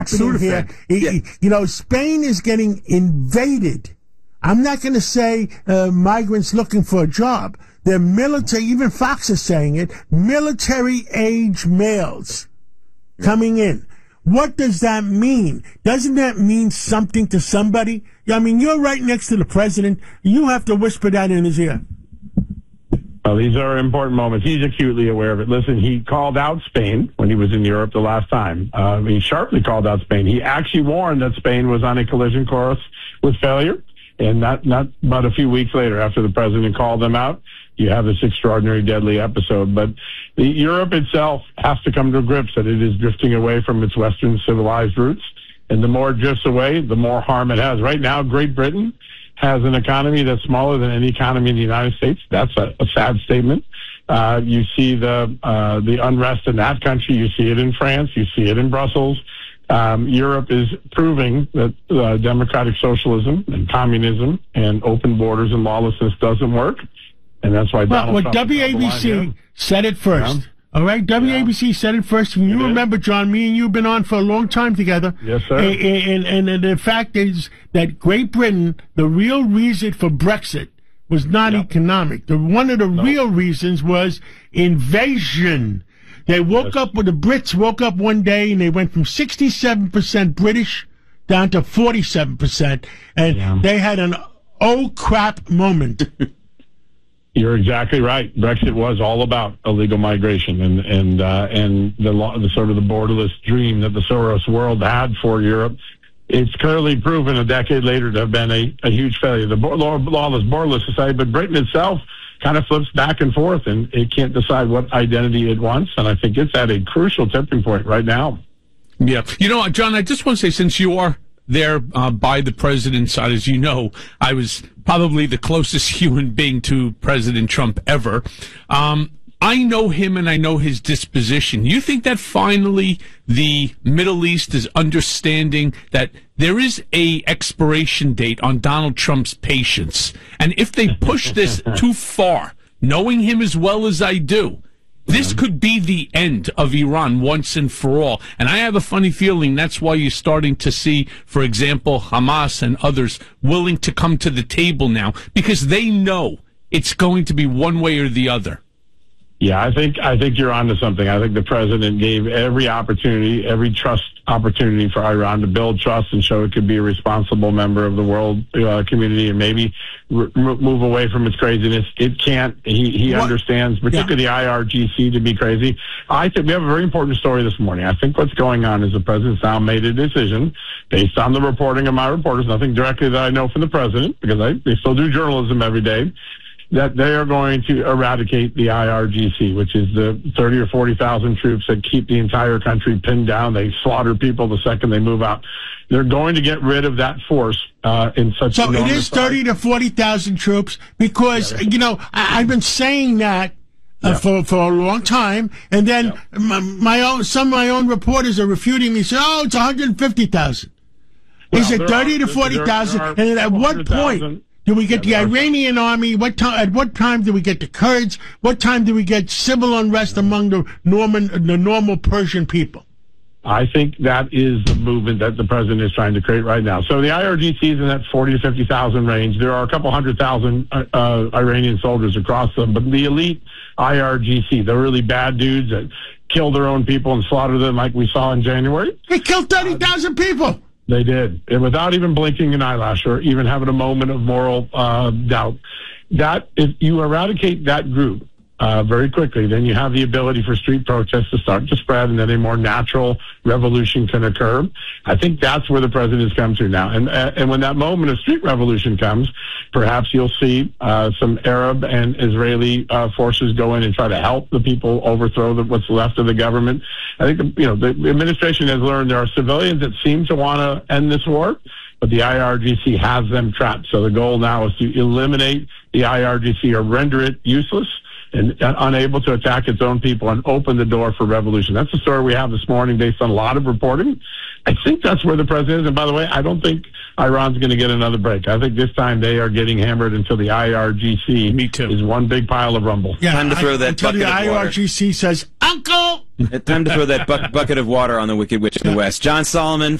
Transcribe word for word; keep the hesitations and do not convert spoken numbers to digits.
here. Yeah. You know, Spain is getting invaded. I'm not going to say uh, migrants looking for a job. They're military, even Fox is saying it, military-age males coming in. What does that mean? Doesn't that mean something to somebody? I mean, you're right next to the president. You have to whisper that in his ear. Well, these are important moments. He's acutely aware of it. Listen, he called out Spain when he was in Europe the last time. Uh, he sharply called out Spain. He actually warned that Spain was on a collision course with failure. And not, not but a few weeks later, after the president called them out, you have this extraordinary, deadly episode. But the, Europe itself has to come to grips that it is drifting away from its Western civilized roots. And the more it drifts away, the more harm it has. Right now, Great Britain has an economy that's smaller than any economy in the United States. That's a, a sad statement. Uh, you see the uh, the unrest in that country. You see it in France. You see it in Brussels. Um, Europe is proving that uh, democratic socialism and communism and open borders and lawlessness doesn't work. And that's why Donald well, Trump... Well, W A B C said it first. Yeah. All right, W A B C yeah. said it first. And you it remember, is. John, me and you have been on for a long time together. Yes, sir. And, and, and the fact is that Great Britain, the real reason for Brexit was not yep. economic. The, one of the no. real reasons was invasion. They woke yes. up, with the Brits woke up one day and they went from sixty-seven percent British down to forty-seven percent. And yeah. they had an oh crap moment. You're exactly right. Brexit was all about illegal migration and and uh, and the, the sort of the borderless dream that the Soros world had for Europe. It's clearly proven a decade later to have been a, a huge failure. The lawless, borderless society, but Britain itself kind of flips back and forth, and it can't decide what identity it wants. And I think it's at a crucial tipping point right now. Yeah. You know, John, I just want to say, since you are there uh, by the president's side, as you know, I was probably the closest human being to President Trump ever. Um, I know him and I know his disposition. You think that finally the Middle East is understanding that there is a expiration date on Donald Trump's patience? And if they push this too far, knowing him as well as I do, this could be the end of Iran once and for all. And I have a funny feeling that's why you're starting to see, for example, Hamas and others willing to come to the table now, because they know it's going to be one way or the other. Yeah, I think I think you're onto something. I think the president gave every opportunity, every trust opportunity for Iran to build trust and show it could be a responsible member of the world uh, community and maybe r- move away from its craziness. It can't. He he what? understands, particularly yeah. the I R G C, to be crazy. I think we have a very important story this morning. I think what's going on is the president's now made a decision based on the reporting of my reporters, nothing directly that I know from the president, because I they still do journalism every day, that they are going to eradicate the I R G C, which is the thirty or forty thousand troops that keep the entire country pinned down. They slaughter people the second they move out. They're going to get rid of that force uh, in such. So it is thirty to forty thousand troops, because yeah, you know I, I've been saying that uh, yeah. for for a long time, and then yeah. my, my own some of my own reporters are refuting me. Say, oh, it's one hundred fifty thousand. Well, is it thirty to forty thousand? And at what point do we get yeah, the Iranian army? What time? At what time do we get the Kurds? What time do we get civil unrest among the Norman, the normal Persian people? I think that is the movement that the president is trying to create right now. So the I R G C is in that forty to fifty thousand range. There are a couple hundred thousand uh, uh, Iranian soldiers across them, but the elite I R G C, the really bad dudes that kill their own people and slaughter them, like we saw in January. They killed thirty thousand uh, people. They did, and without even blinking an eyelash or even having a moment of moral uh, doubt. That if you eradicate that group uh, very quickly, then you have the ability for street protests to start to spread, and then a more natural revolution can occur. I think that's where the president has come to now. And uh, and when that moment of street revolution comes, perhaps you'll see uh, some Arab and Israeli uh, forces go in and try to help the people overthrow the, what's left of the government. I think the, you know the administration has learned there are civilians that seem to want to end this war, but the I R G C has them trapped. So the goal now is to eliminate the I R G C or render it useless. and uh, unable to attack its own people and open the door for revolution. That's the story we have this morning based on a lot of reporting. I think that's where the president is. And by the way, I don't think Iran's going to get another break. I think this time they are getting hammered until the I R G C Me too. is one big pile of rumble. Yeah, time to throw that until bucket the of water. I R G C says, Uncle! Time to throw that bu- bucket of water on the Wicked Witch of the West. John Solomon.